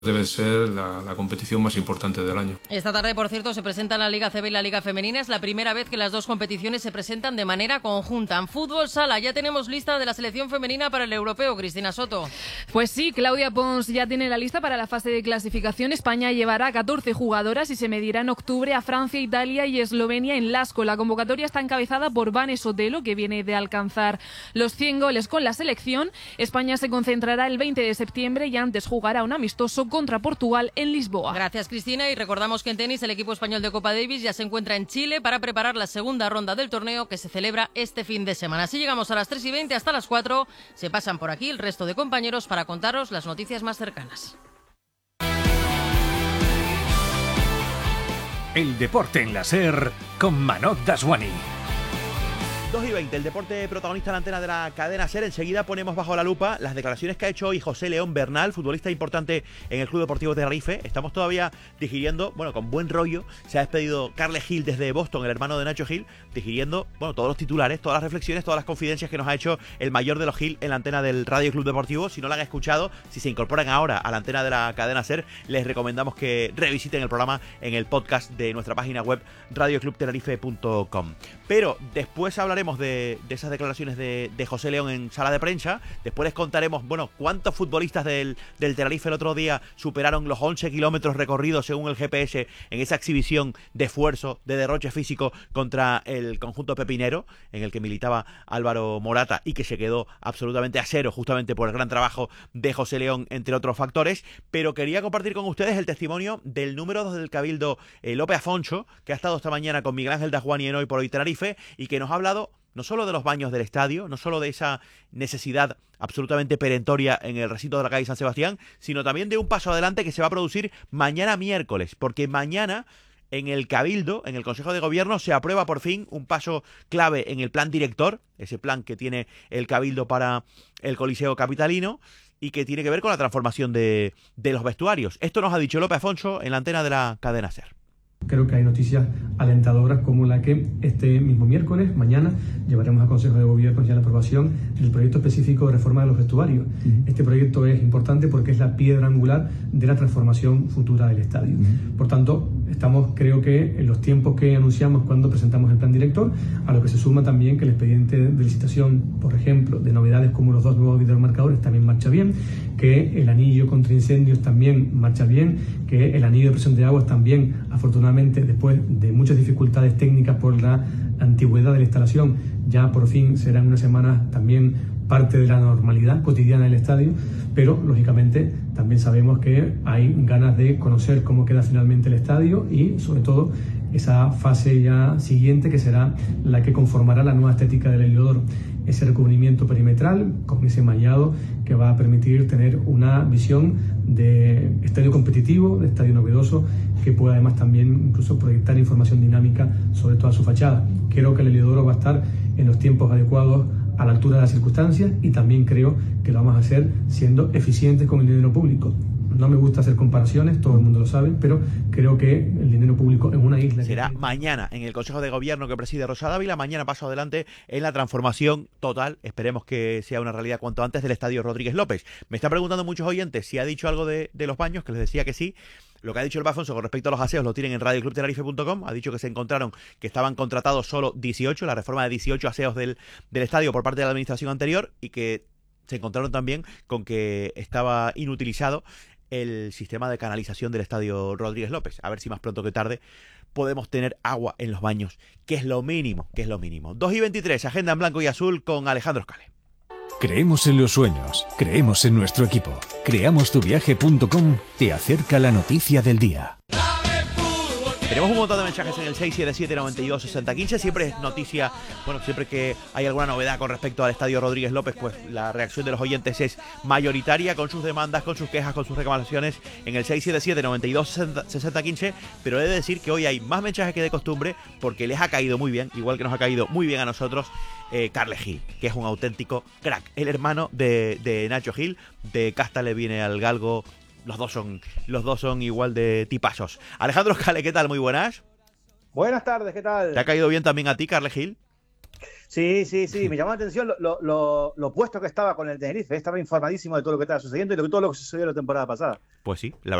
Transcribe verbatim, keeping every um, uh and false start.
Debe ser la, la competición más importante del año. Esta tarde, por cierto, se presentan la Liga C B y la Liga Femenina. Es la primera vez que las dos competiciones se presentan de manera conjunta. En fútbol sala ya tenemos lista de la selección femenina para el europeo. Cristina Soto. Pues sí, Claudia Pons ya tiene la lista para la fase de clasificación. España llevará catorce jugadoras y se medirá en octubre a Francia, Italia y Eslovenia en Lasco. La convocatoria está encabezada por Vane Sotelo, que viene de alcanzar los cien goles con la selección. España se concentrará el veinte de septiembre y antes jugará un amistoso contra Portugal en Lisboa. Gracias, Cristina, y recordamos que en tenis el equipo español de Copa Davis ya se encuentra en Chile para preparar la segunda ronda del torneo que se celebra este fin de semana. Así llegamos a las tres y veinte hasta las cuatro. Se pasan por aquí el resto de compañeros para contaros las noticias más cercanas. El deporte en la SER con Manot Daswani. dos y veinte, el deporte protagonista en la antena de la cadena SER. Enseguida ponemos bajo la lupa las declaraciones que ha hecho hoy José León Bernal, futbolista importante en el Club Deportivo Tenerife. Estamos todavía digiriendo, bueno, con buen rollo. Se ha despedido Carles Gil desde Boston, el hermano de Nacho Gil, digiriendo, bueno, todos los titulares, todas las reflexiones, todas las confidencias que nos ha hecho el mayor de los Gil en la antena del Radio Club Deportivo. Si no la han escuchado, si se incorporan ahora a la antena de la cadena SER, les recomendamos que revisiten el programa en el podcast de nuestra página web radio club tenerife punto com. Pero después hablaremos De, de esas declaraciones de, de José León en sala de prensa. Después les contaremos, bueno, cuántos futbolistas del, del Tenerife el otro día superaron los once kilómetros recorridos según el G P S en esa exhibición de esfuerzo, de derroche físico contra el conjunto pepinero, en el que militaba Álvaro Morata y que se quedó absolutamente a cero justamente por el gran trabajo de José León, entre otros factores. Pero quería compartir con ustedes el testimonio del número dos del Cabildo, eh, López Afonso, que ha estado esta mañana con Miguel Ángel Daswani en Hoy por Hoy Tenerife y que nos ha hablado no solo de los baños del estadio, no solo de esa necesidad absolutamente perentoria en el recinto de la calle San Sebastián, sino también de un paso adelante que se va a producir mañana miércoles, porque mañana en el Cabildo, en el Consejo de Gobierno, se aprueba por fin un paso clave en el plan director, ese plan que tiene el Cabildo para el Coliseo Capitalino y que tiene que ver con la transformación de, de los vestuarios. Esto nos ha dicho López Afonso en la antena de la cadena SER. Creo que hay noticias alentadoras como la que este mismo miércoles, mañana, llevaremos al Consejo de Gobierno ya la aprobación del proyecto específico de reforma de los vestuarios. Uh-huh. Este proyecto es importante porque es la piedra angular de la transformación futura del estadio. Uh-huh. Por tanto, estamos, creo que, en los tiempos que anunciamos cuando presentamos el plan director, a lo que se suma también que el expediente de licitación, por ejemplo, de novedades como los dos nuevos videomarcadores también marcha bien, que el anillo contra incendios también marcha bien, que el anillo de presión de aguas también, afortunadamente, después de muchas dificultades técnicas por la antigüedad de la instalación, ya por fin será en unas semanas también parte de la normalidad cotidiana del estadio, pero lógicamente también sabemos que hay ganas de conocer cómo queda finalmente el estadio y sobre todo esa fase ya siguiente que será la que conformará la nueva estética del Heliodoro. Ese recubrimiento perimetral con ese mallado que va a permitir tener una visión de estadio competitivo, de estadio novedoso, que pueda además también incluso proyectar información dinámica sobre toda su fachada. Creo que el Heliodoro va a estar en los tiempos adecuados a la altura de las circunstancias y también creo que lo vamos a hacer siendo eficientes con el dinero público. No me gusta hacer comparaciones, todo el mundo lo sabe, pero creo que el dinero público en una isla... Será mañana en el Consejo de Gobierno que preside Rosa Dávila, mañana paso adelante en la transformación total, esperemos que sea una realidad cuanto antes, del Estadio Rodríguez López. Me están preguntando muchos oyentes si ha dicho algo de, de los baños, que les decía que sí. Lo que ha dicho el Afonso con respecto a los aseos lo tienen en radio club tenerife punto com. Ha dicho que se encontraron que estaban contratados solo dieciocho, la reforma de dieciocho aseos del, del estadio por parte de la administración anterior, y que se encontraron también con que estaba inutilizado el sistema de canalización del Estadio Rodríguez López. A ver si más pronto que tarde podemos tener agua en los baños, que es lo mínimo, que es lo mínimo. dos y veintitrés, agenda en blanco y azul con Alejandro Escale. Creemos en los sueños, creemos en nuestro equipo. creamos tu viaje punto com te acerca la noticia del día. Tenemos un montón de mensajes en el seis siete siete, noventa y dos, sesenta quince. Siempre es noticia, bueno, siempre que hay alguna novedad con respecto al Estadio Rodríguez López, pues la reacción de los oyentes es mayoritaria, con sus demandas, con sus quejas, con sus reclamaciones en el seis siete siete, noventa y dos, sesenta quince. Pero he de decir que hoy hay más mensajes que de costumbre, porque les ha caído muy bien, igual que nos ha caído muy bien a nosotros, eh, Carles Gil, que es un auténtico crack, el hermano de, de Nacho Gil. De casta le viene al galgo. Los dos son los dos son igual de tipazos. Alejandro Escale, ¿qué tal? Muy buenas. Buenas tardes, ¿qué tal? ¿Te ha caído bien también a ti, Carles Gil? Sí, sí, sí, me llamó la atención lo, lo, lo, lo puesto que estaba con el Tenerife, estaba informadísimo de todo lo que estaba sucediendo y de todo lo que sucedió la temporada pasada. Pues sí, la